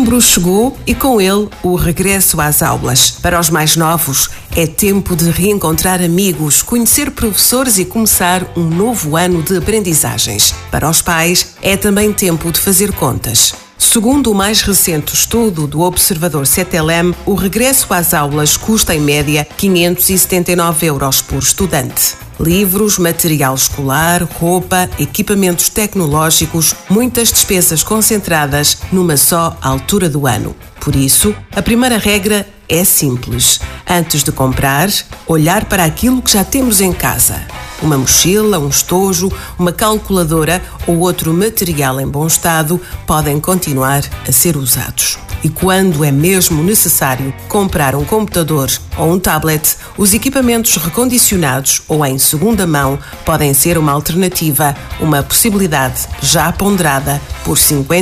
Setembro chegou e com ele o regresso às aulas. Para os mais novos, é tempo de reencontrar amigos, conhecer professores e começar um novo ano de aprendizagens. Para os pais, é também tempo de fazer contas. Segundo o mais recente estudo do Observador CTLM, o regresso às aulas custa em média 579 € por estudante. Livros, material escolar, roupa, equipamentos tecnológicos, muitas despesas concentradas numa só altura do ano. Por isso, a primeira regra é simples. Antes de comprar, olhar para aquilo que já temos em casa. Uma mochila, um estojo, uma calculadora ou outro material em bom estado podem continuar a ser usados. E quando é mesmo necessário comprar um computador ou um tablet, os equipamentos recondicionados ou em segunda mão podem ser uma alternativa, uma possibilidade já ponderada por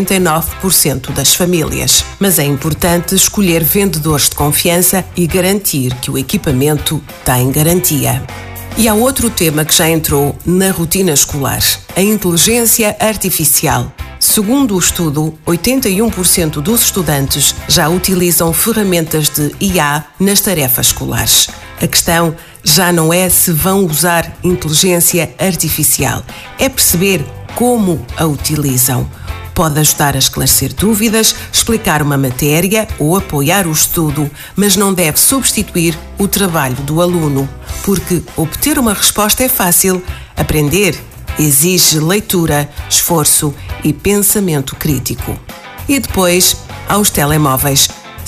59% das famílias. Mas é importante escolher vendedores de confiança e garantir que o equipamento tem garantia. E há outro tema que já entrou na rotina escolar: a inteligência artificial. Segundo o estudo, 81% dos estudantes já utilizam ferramentas de IA nas tarefas escolares. A questão já não é se vão usar inteligência artificial, é perceber como a utilizam. Pode ajudar a esclarecer dúvidas, explicar uma matéria ou apoiar o estudo, mas não deve substituir o trabalho do aluno, porque obter uma resposta é fácil, aprender exige leitura, esforço e pensamento crítico. E depois, aos telemóveis.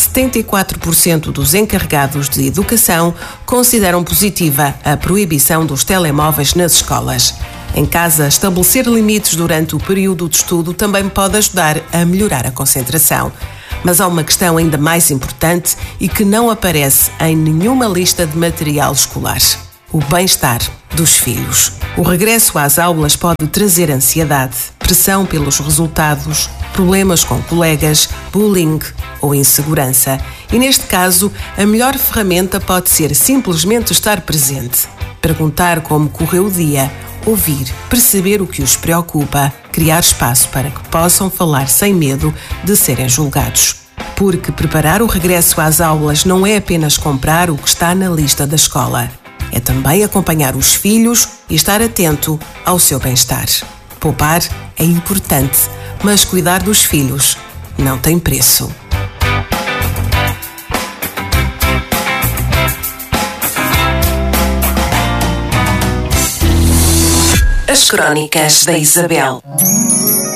74% dos encarregados de educação consideram positiva a proibição dos telemóveis nas escolas. Em casa, estabelecer limites durante o período de estudo também pode ajudar a melhorar a concentração. Mas há uma questão ainda mais importante e que não aparece em nenhuma lista de material escolar: o bem-estar dos filhos. O regresso às aulas pode trazer ansiedade, pressão pelos resultados, problemas com colegas, bullying ou insegurança. E neste caso, a melhor ferramenta pode ser simplesmente estar presente, perguntar como correu o dia, ouvir, perceber o que os preocupa, criar espaço para que possam falar sem medo de serem julgados. Porque preparar o regresso às aulas não é apenas comprar o que está na lista da escola. É também acompanhar os filhos e estar atento ao seu bem-estar. Poupar é importante, mas cuidar dos filhos não tem preço. As Crónicas da Isabel.